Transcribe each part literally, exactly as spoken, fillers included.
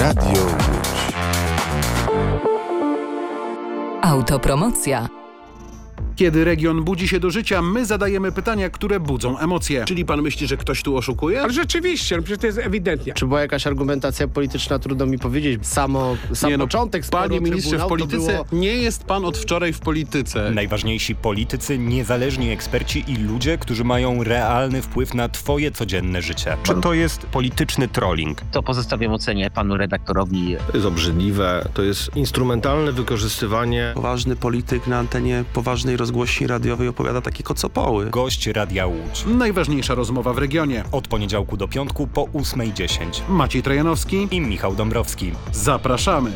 Radio Łódź. Autopromocja. Kiedy region budzi się do życia, my zadajemy pytania, które budzą emocje. Czyli pan myśli, że ktoś tu oszukuje? Ale rzeczywiście, no przecież to jest ewidentnie. Czy była jakaś argumentacja polityczna, trudno mi powiedzieć. Samo, sam nie, no, początek sporu Panie ministrze, w polityce było... nie jest pan od wczoraj w polityce. Najważniejsi politycy, niezależni eksperci i ludzie, którzy mają realny wpływ na twoje codzienne życie. Czy to jest polityczny trolling? To pozostawiam ocenie panu redaktorowi. To jest obrzydliwe, to jest instrumentalne wykorzystywanie. Poważny polityk na antenie poważnej rozgłośni radiowej opowiada takie kocopoły. Gość Radia Łódź. Najważniejsza rozmowa w regionie. Od poniedziałku do piątku po ósmej dziesięć. Maciej Trojanowski i Michał Dąbrowski. Zapraszamy.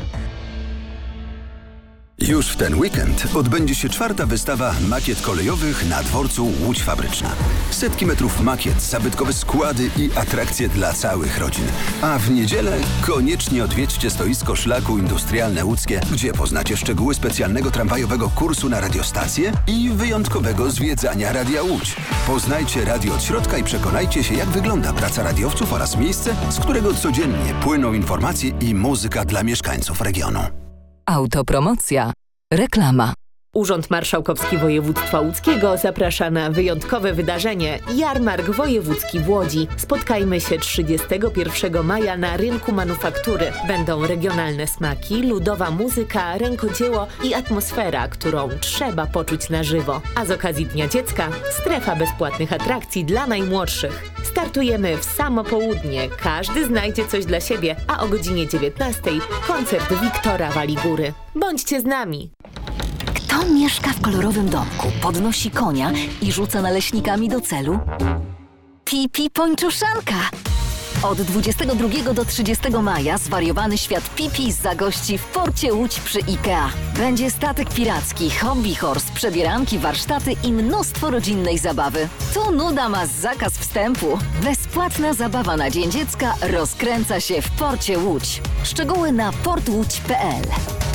Już w ten weekend odbędzie się czwarta wystawa makiet kolejowych na dworcu Łódź Fabryczna. Setki metrów makiet, zabytkowe składy i atrakcje dla całych rodzin. A w niedzielę koniecznie odwiedźcie stoisko Szlaku Industrialne Łódzkie, gdzie poznacie szczegóły specjalnego tramwajowego kursu na radiostację i wyjątkowego zwiedzania Radia Łódź. Poznajcie radio od środka i przekonajcie się, jak wygląda praca radiowców oraz miejsce, z którego codziennie płyną informacje i muzyka dla mieszkańców regionu. Autopromocja. Reklama. Urząd Marszałkowski Województwa Łódzkiego zaprasza na wyjątkowe wydarzenie Jarmark Wojewódzki w Łodzi. Spotkajmy się trzydziestego pierwszego maja na Rynku Manufaktury. Będą regionalne smaki, ludowa muzyka, rękodzieło i atmosfera, którą trzeba poczuć na żywo. A z okazji Dnia Dziecka strefa bezpłatnych atrakcji dla najmłodszych. Startujemy w samo południe. Każdy znajdzie coś dla siebie, a o godzinie dziewiętnastej koncert Wiktora Waligóry. Bądźcie z nami! Kto mieszka w kolorowym domku, podnosi konia i rzuca naleśnikami do celu? Pipi Pończuszanka! Od dwudziestego drugiego do trzydziestego maja zwariowany świat Pipi zagości w porcie Łódź przy IKEA. Będzie statek piracki, hobby horse, przebieranki, warsztaty i mnóstwo rodzinnej zabawy. Tu nuda ma zakaz wstępu. Bezpłatna zabawa na Dzień Dziecka rozkręca się w porcie Łódź. Szczegóły na port łódź kropka pe el.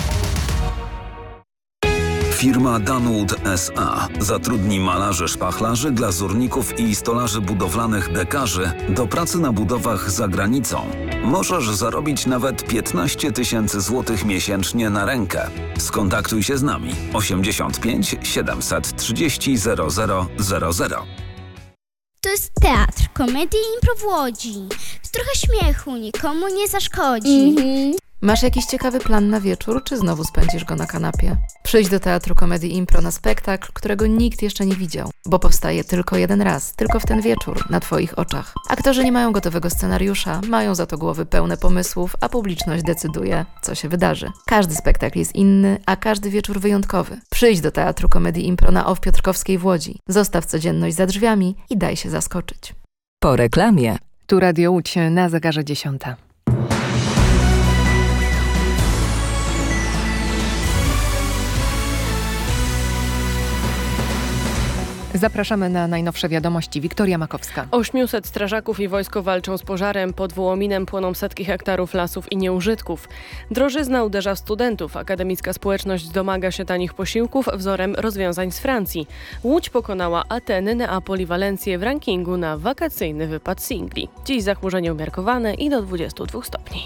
Firma Danwood S A zatrudni malarzy, szpachlarzy, glazurników i stolarzy budowlanych dekarzy do pracy na budowach za granicą. Możesz zarobić nawet piętnaście tysięcy złotych miesięcznie na rękę. Skontaktuj się z nami osiemdziesiąt pięć siedemset trzydzieści zero zero zero zero. To jest teatr komedii i impro w Łodzi. Trochę śmiechu nikomu nie zaszkodzi. Mm-hmm. Masz jakiś ciekawy plan na wieczór, czy znowu spędzisz go na kanapie? Przyjdź do Teatru Komedii Impro na spektakl, którego nikt jeszcze nie widział, bo powstaje tylko jeden raz, tylko w ten wieczór, na Twoich oczach. Aktorzy nie mają gotowego scenariusza, mają za to głowy pełne pomysłów, a publiczność decyduje, co się wydarzy. Każdy spektakl jest inny, a każdy wieczór wyjątkowy. Przyjdź do Teatru Komedii Impro na O W Piotrkowskiej w Łodzi. Zostaw codzienność za drzwiami i daj się zaskoczyć. Po reklamie. Tu Radio Łódź na zegarze dziesiąta. Zapraszamy na najnowsze wiadomości. Wiktoria Makowska. ośmiuset strażaków i wojsko walczą z pożarem. Pod Wołominem płoną setki hektarów lasów i nieużytków. Drożyzna uderza w studentów. Akademicka społeczność domaga się tanich posiłków wzorem rozwiązań z Francji. Łódź pokonała Ateny, Neapol i Walencję w rankingu na wakacyjny wypad singli. Dziś zachmurzenie umiarkowane i do dwudziestu dwóch stopni.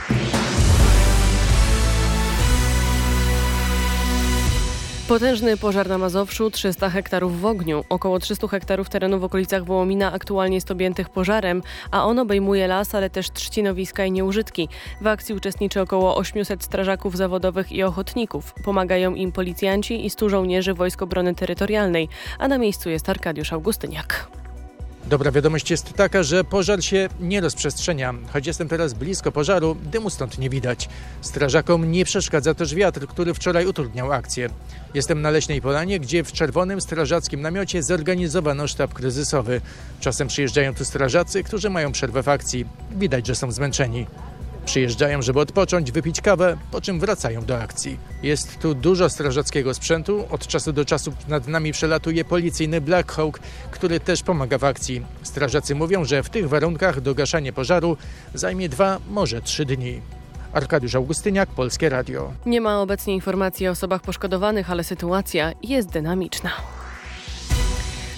Potężny pożar na Mazowszu, trzysta hektarów w ogniu. Około trzysta hektarów terenu w okolicach Wołomina aktualnie jest objętych pożarem, a on obejmuje las, ale też trzcinowiska i nieużytki. W akcji uczestniczy około osiemset strażaków zawodowych i ochotników. Pomagają im policjanci i stu żołnierzy Wojsk Obrony Terytorialnej, a na miejscu jest Arkadiusz Augustyniak. Dobra wiadomość jest taka, że pożar się nie rozprzestrzenia. Choć jestem teraz blisko pożaru, dymu stąd nie widać. Strażakom nie przeszkadza też wiatr, który wczoraj utrudniał akcję. Jestem na Leśnej Polanie, gdzie w czerwonym strażackim namiocie zorganizowano sztab kryzysowy. Czasem przyjeżdżają tu strażacy, którzy mają przerwę w akcji. Widać, że są zmęczeni. Przyjeżdżają, żeby odpocząć, wypić kawę, po czym wracają do akcji. Jest tu dużo strażackiego sprzętu. Od czasu do czasu nad nami przelatuje policyjny Black Hawk, który też pomaga w akcji. Strażacy mówią, że w tych warunkach dogaszanie pożaru zajmie dwa, może trzy dni. Arkadiusz Augustyniak, Polskie Radio. Nie ma obecnie informacji o osobach poszkodowanych, ale sytuacja jest dynamiczna.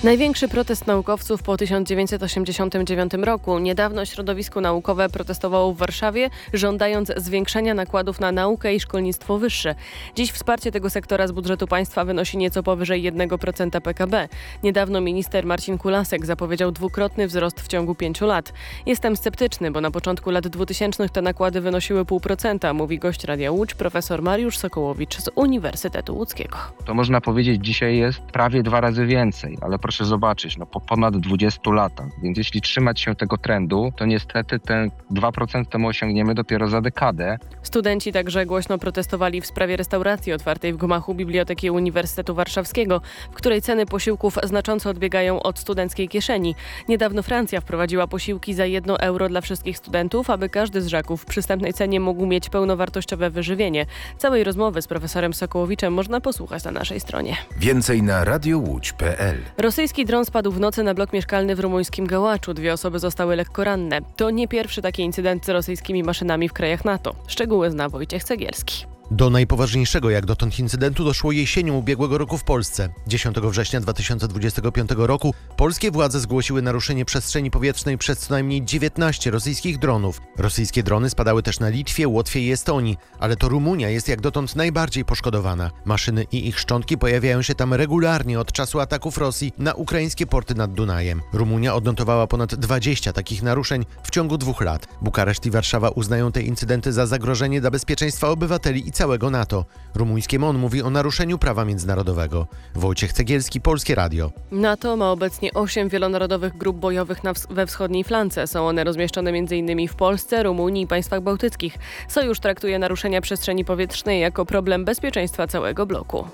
Największy protest naukowców po tysiąc dziewięćset osiemdziesiątym dziewiątym roku. Niedawno środowisko naukowe protestowało w Warszawie, żądając zwiększenia nakładów na naukę i szkolnictwo wyższe. Dziś wsparcie tego sektora z budżetu państwa wynosi nieco powyżej jeden procent P K B. Niedawno minister Marcin Kulasek zapowiedział dwukrotny wzrost w ciągu pięciu lat. Jestem sceptyczny, bo na początku lat dwutysięcznych te nakłady wynosiły pół procenta, mówi gość Radia Łódź, profesor Mariusz Sokołowicz z Uniwersytetu Łódzkiego. To można powiedzieć dzisiaj jest prawie dwa razy więcej, ale proszę zobaczyć, no po ponad dwudziestu latach. Więc jeśli trzymać się tego trendu, to niestety te dwa procent my osiągniemy dopiero za dekadę. Studenci także głośno protestowali w sprawie restauracji otwartej w gmachu Biblioteki Uniwersytetu Warszawskiego, w której ceny posiłków znacząco odbiegają od studenckiej kieszeni. Niedawno Francja wprowadziła posiłki za jedno euro dla wszystkich studentów, aby każdy z żaków w przystępnej cenie mógł mieć pełnowartościowe wyżywienie. Całej rozmowy z profesorem Sokołowiczem można posłuchać na naszej stronie. Więcej na radio łódź kropka p l. Rosyjski dron spadł w nocy na blok mieszkalny w rumuńskim Gałaczu. Dwie osoby zostały lekko ranne. To nie pierwszy taki incydent z rosyjskimi maszynami w krajach NATO. Szczegóły zna Wojciech Cegielski. Do najpoważniejszego jak dotąd incydentu doszło jesienią ubiegłego roku w Polsce. dziesiątego września dwa tysiące dwudziestego piątego roku polskie władze zgłosiły naruszenie przestrzeni powietrznej przez co najmniej dziewiętnaście rosyjskich dronów. Rosyjskie drony spadały też na Litwie, Łotwie i Estonii, ale to Rumunia jest jak dotąd najbardziej poszkodowana. Maszyny i ich szczątki pojawiają się tam regularnie od czasu ataków Rosji na ukraińskie porty nad Dunajem. Rumunia odnotowała ponad dwadzieścia takich naruszeń w ciągu dwóch lat. Bukareszt i Warszawa uznają te incydenty za zagrożenie dla bezpieczeństwa obywateli i całego NATO. Rumuńskie M O N mówi o naruszeniu prawa międzynarodowego. Wojciech Cegielski, Polskie Radio. NATO ma obecnie osiem wielonarodowych grup bojowych na ws- we wschodniej flance. Są one rozmieszczone m.in. w Polsce, Rumunii i państwach bałtyckich. Sojusz traktuje naruszenia przestrzeni powietrznej jako problem bezpieczeństwa całego bloku.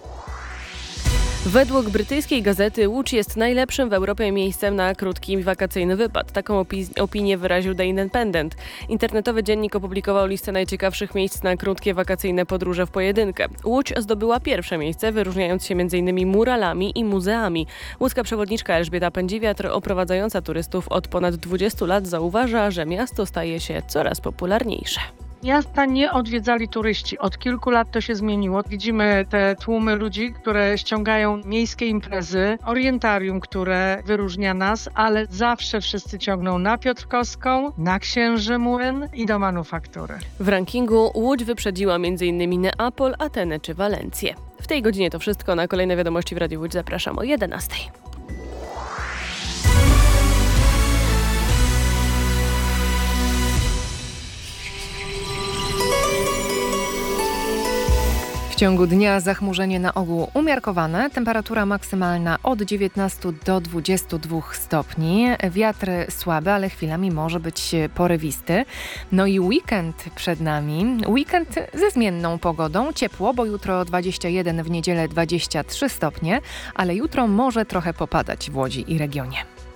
Według brytyjskiej gazety Łódź jest najlepszym w Europie miejscem na krótki wakacyjny wypad. Taką opi- opinię wyraził The Independent. Internetowy dziennik opublikował listę najciekawszych miejsc na krótkie wakacyjne podróże w pojedynkę. Łódź zdobyła pierwsze miejsce, wyróżniając się m.in. muralami i muzeami. Łódzka przewodniczka Elżbieta Pędziwiatr, oprowadzająca turystów od ponad dwudziestu lat, zauważa, że miasto staje się coraz popularniejsze. Miasta nie odwiedzali turyści. Od kilku lat to się zmieniło. Widzimy te tłumy ludzi, które ściągają miejskie imprezy, orientarium, które wyróżnia nas, ale zawsze wszyscy ciągną na Piotrkowską, na Księży Młyn i do manufaktury. W rankingu Łódź wyprzedziła m.in. Neapol, Atenę czy Walencję. W tej godzinie to wszystko. Na kolejne wiadomości w Radiu Łódź zapraszam o jedenastej. W ciągu dnia zachmurzenie na ogół umiarkowane, temperatura maksymalna od dziewiętnastu do dwudziestu dwóch stopni, wiatr słaby, ale chwilami może być porywisty. No i weekend przed nami, weekend ze zmienną pogodą, ciepło, bo jutro dwadzieścia jeden, w niedzielę dwadzieścia trzy stopnie, ale jutro może trochę popadać w Łodzi i regionie.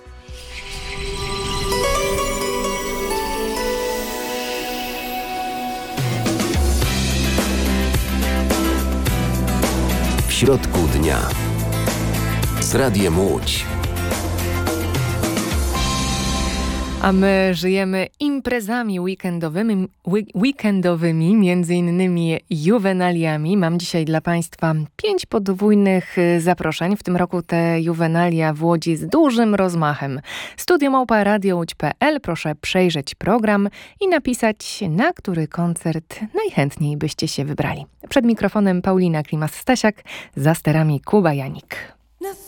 W środku dnia z Radiem Łódź. A my żyjemy imprezami weekendowymi, weekendowymi, między innymi juwenaliami. Mam dzisiaj dla Państwa pięć podwójnych zaproszeń. W tym roku te juwenalia w Łodzi z dużym rozmachem. Studio małpa radio łódź kropka p l. Proszę przejrzeć program i napisać, na który koncert najchętniej byście się wybrali. Przed mikrofonem Paulina Klimas-Stasiak, za sterami Kuba Janik.